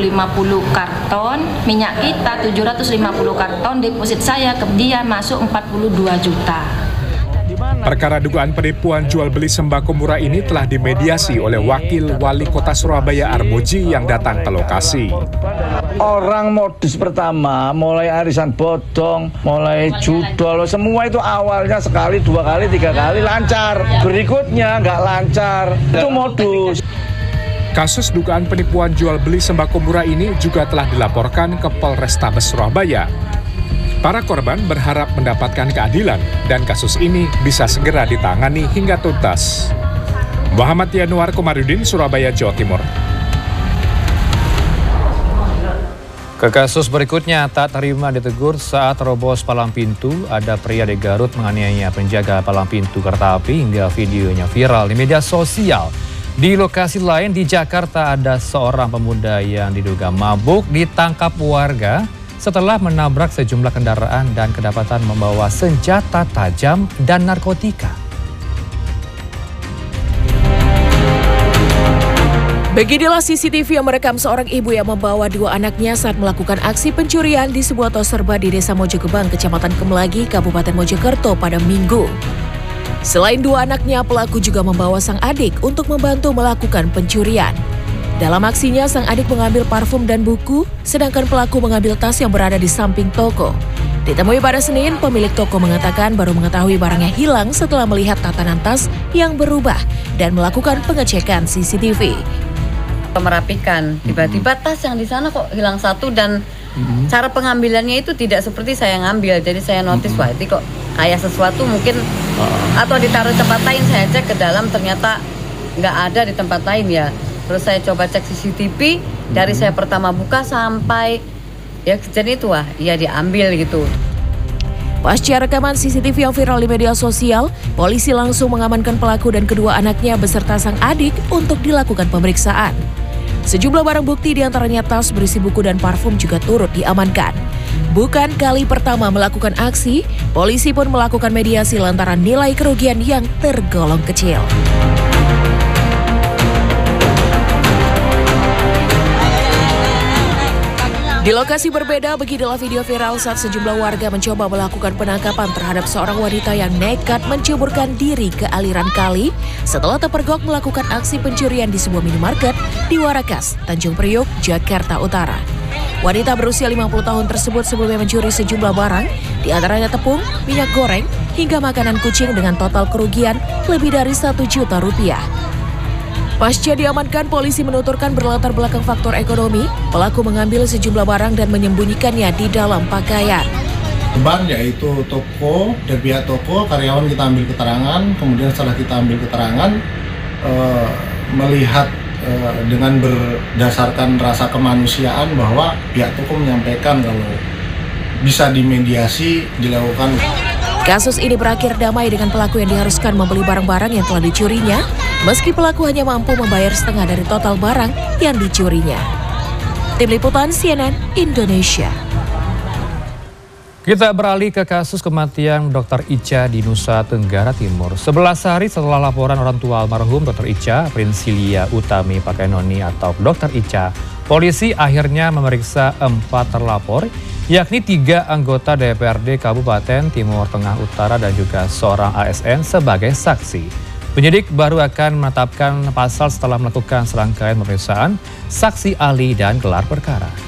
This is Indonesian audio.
karton, minyak kita 750 karton, deposit saya ke dia masuk 42 juta. Perkara dugaan penipuan jual beli sembako murah ini telah dimediasi oleh Wakil Wali Kota Surabaya Armuji yang datang ke lokasi. Orang modus pertama, mulai arisan bodong, mulai judol, semua itu awalnya sekali, 2 kali, 3 kali lancar. Berikutnya nggak lancar, itu modus. Kasus dugaan penipuan jual beli sembako murah ini juga telah dilaporkan ke Polrestabes Surabaya. Para korban berharap mendapatkan keadilan dan kasus ini bisa segera ditangani hingga tuntas. Muhammad Yanuar Komarudin, Surabaya, Jawa Timur. Ke kasus berikutnya, tak terima ditegur saat terobos palang pintu. Ada pria di Garut menganiaya penjaga palang pintu kereta api hingga videonya viral di media sosial. Di lokasi lain di Jakarta ada seorang pemuda yang diduga mabuk ditangkap warga setelah menabrak sejumlah kendaraan dan kedapatan membawa senjata tajam dan narkotika. Beginilah CCTV yang merekam seorang ibu yang membawa 2 anaknya saat melakukan aksi pencurian di sebuah tos serba di Desa Mojogebang, Kecamatan Kemlagi, Kabupaten Mojokerto pada Minggu. Selain 2 anaknya, pelaku juga membawa sang adik untuk membantu melakukan pencurian. Dalam aksinya, sang adik mengambil parfum dan buku, sedangkan pelaku mengambil tas yang berada di samping toko. Ditemui pada Senin, pemilik toko mengatakan baru mengetahui barangnya hilang setelah melihat tatanan tas yang berubah dan melakukan pengecekan CCTV. Merapikan, tiba-tiba tas yang di sana kok hilang 1 dan cara pengambilannya itu tidak seperti saya ngambil. Jadi saya notice, wah itu kok kayak sesuatu mungkin atau ditaruh tempat lain. Saya cek ke dalam ternyata nggak ada di tempat lain ya. Terus saya coba cek CCTV, dari saya pertama buka sampai ya kejadian itu ya diambil gitu. Pasca rekaman CCTV yang viral di media sosial, polisi langsung mengamankan pelaku dan kedua anaknya beserta sang adik untuk dilakukan pemeriksaan. Sejumlah barang bukti diantaranya tas berisi buku dan parfum juga turut diamankan. Bukan kali pertama melakukan aksi, polisi pun melakukan mediasi lantaran nilai kerugian yang tergolong kecil. Di lokasi berbeda, beginilah video viral saat sejumlah warga mencoba melakukan penangkapan terhadap seorang wanita yang nekat menceburkan diri ke aliran kali setelah terpergok melakukan aksi pencurian di sebuah minimarket di Warakas, Tanjung Priok, Jakarta Utara. Wanita berusia 50 tahun tersebut sebelumnya mencuri sejumlah barang, di antaranya tepung, minyak goreng, hingga makanan kucing dengan total kerugian lebih dari 1 juta rupiah. Pasca diamankan, polisi menuturkan berlatar belakang faktor ekonomi, pelaku mengambil sejumlah barang dan menyembunyikannya di dalam pakaian. Korban yaitu toko dan pihak toko, karyawan kita ambil keterangan, kemudian setelah kita ambil keterangan, melihat dengan berdasarkan rasa kemanusiaan bahwa pihak toko menyampaikan kalau bisa dimediasi dilakukan. Kasus ini berakhir damai dengan pelaku yang diharuskan membeli barang-barang yang telah dicurinya, meski pelaku hanya mampu membayar setengah dari total barang yang dicurinya. Tim Liputan CNN Indonesia. Kita beralih ke kasus kematian Dr. Ica di Nusa Tenggara Timur. 11 hari setelah laporan orang tua almarhum Dr. Ica, Prinsilia Utami Pakenoni atau Dr. Ica, polisi akhirnya memeriksa 4 terlapor, yakni 3 anggota DPRD Kabupaten Timur Tengah Utara dan juga seorang ASN sebagai saksi. Penyidik baru akan menetapkan pasal setelah melakukan serangkaian pemeriksaan, saksi ahli dan gelar perkara.